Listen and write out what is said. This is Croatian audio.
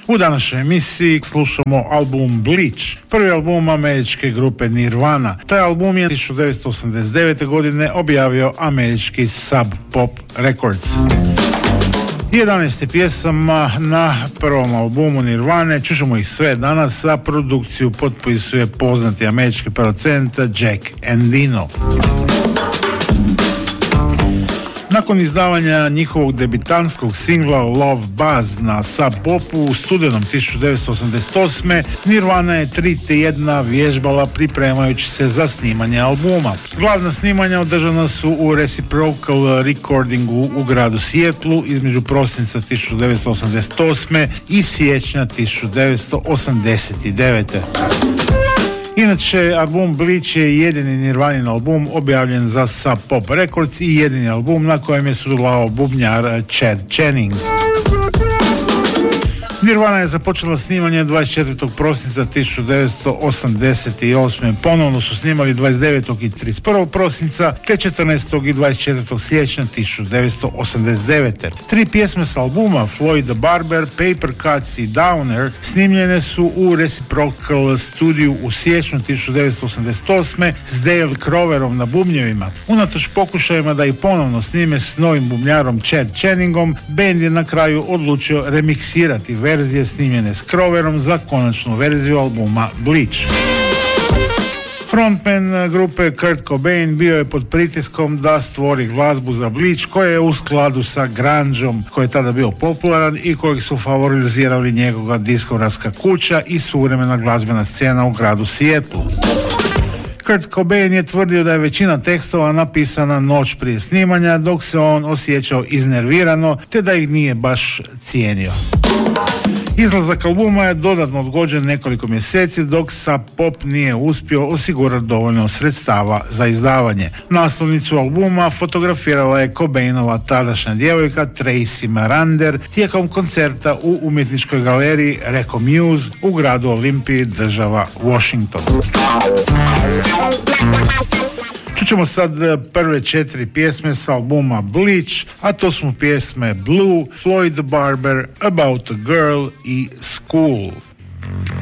U današnjoj emisiji slušamo album Bleach, prvi album američke grupe Nirvana. Taj album je 1989. godine objavio američki Sub Pop Records. 11 pjesama na prvom albumu Nirvane, čućemo ih sve danas, a produkciju potpisuje poznati američki producent Jack Endino. Nakon izdavanja njihovog debitanskog singla Love Buzz na Sub Popu u studenom 1988. Nirvana je 3 tjedna vježbala pripremajući se za snimanje albuma. Glavna snimanja održana su u Reciprocal Recordingu u gradu Seattlu između prosinca 1988. i siječnja 1989. Inače, album Bleach je jedini Nirvanin album objavljen za Sub Pop Records i jedini album na kojem je sudjelovao bubnjar Chad Channing. Nirvana je započela snimanje 24. prosinca 1988. Ponovno su snimali 29. i 31. prosinca, te 14. i 24. siječnja 1989. 3 pjesme s albuma, Floyd the Barber, Paper Cuts i Downer, snimljene su u Reciprocal studiju u siječnju 1988. s Dale Crowerom na bubnjevima. Unatoč pokušajima da ih ponovno snime s novim bubnjarom Chad Channingom, band je na kraju odlučio remiksirati verzije snimljene s Crowerom za konačnu verziju albuma Bleach. Frontman grupe Kurt Cobain bio je pod pritiskom da stvori glazbu za Bleach koja je u skladu sa grungeom koji je tada bio popularan i kojeg su favorizirali njegova diskografska kuća i suvremena glazbena scena u gradu Seattlu. Kurt Cobain je tvrdio da je većina tekstova napisana noć prije snimanja, dok se on osjećao iznervirano te da ih nije baš cijenio. Izlazak albuma je dodatno odgođen nekoliko mjeseci dok Sub Pop nije uspio osigurati dovoljno sredstava za izdavanje. Naslovnicu albuma fotografirala je Cobainova tadašnja djevojka Tracy Marander tijekom koncerta u umjetničkoj galeriji Reco Muse u gradu Olimpiji, država Washington. Čućemo sad prve 4 pjesme s albuma Bleach, a to su pjesme Blue, Floyd the Barber, About a Girl i School.